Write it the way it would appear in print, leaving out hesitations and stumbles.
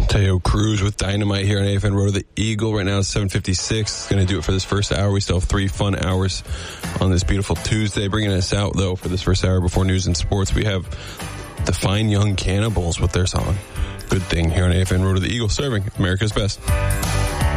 Teo Cruz with Dynamite here on AFN Road of the Eagle. Right now it's 7:56. Going to do it for this first hour. We still have 3 fun hours on this beautiful Tuesday. Bringing us out, though, for this first hour before news and sports, we have the Fine Young Cannibals with their song Good Thing here on AFN Road of the Eagle, serving America's best.